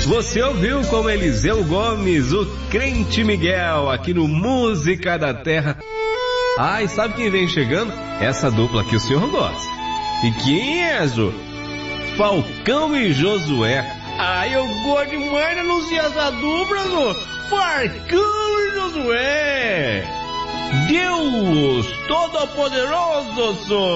Você ouviu com Eliseu Gomes, o Crente Miguel, aqui no Música da Terra. Ah, e sabe quem vem chegando? Essa dupla que o senhor gosta. E quem é, Jô? Falcão e Josué. Ah, eu gosto demais de anunciar essa dupla, Jô. Falcão e Josué. Deus Todo-Poderoso, Jô.